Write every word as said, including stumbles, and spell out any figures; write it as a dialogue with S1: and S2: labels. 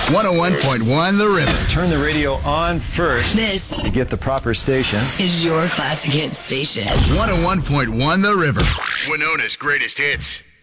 S1: one oh one point one The River.
S2: Turn the radio on first.
S3: This
S2: to get the proper station.
S3: is your classic hit station.
S1: one oh one point one The River. Winona's greatest hits.